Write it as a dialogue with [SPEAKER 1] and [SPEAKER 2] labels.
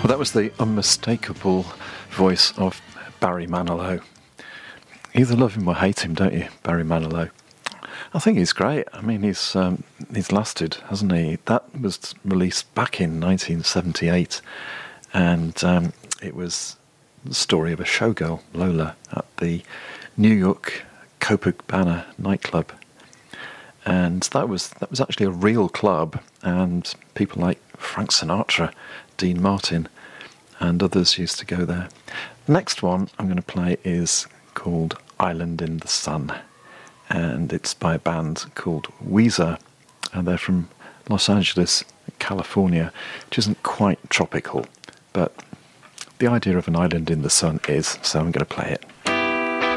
[SPEAKER 1] Well, that was the unmistakable voice of Barry Manilow. Either love him or hate him, don't you, Barry Manilow? I think he's great. I mean, he's lasted, hasn't he? That was released back in 1978, and it was the story of a showgirl, Lola, at the New York Copacabana nightclub. And that was actually a real club, and people like Frank Sinatra, Dean Martin, and others used to go there. The next one I'm going to play is called Island in the Sun, and it's by a band called Weezer, and they're from Los Angeles, California, which isn't quite tropical, but the idea of an island in the sun is, so I'm going to play it.